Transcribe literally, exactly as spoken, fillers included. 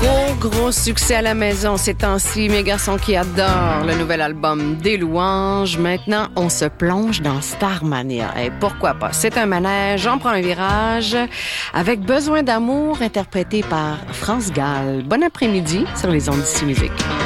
Gros, gros succès à la maison ces temps-ci. Mes garçons qui adorent le nouvel album des Louanges. Maintenant, on se plonge dans Starmania. Et pourquoi pas? C'est un manège, j'en prends un virage avec Besoin d'amour interprété par France Gall. Bon après-midi sur les ondes d'ici Musique.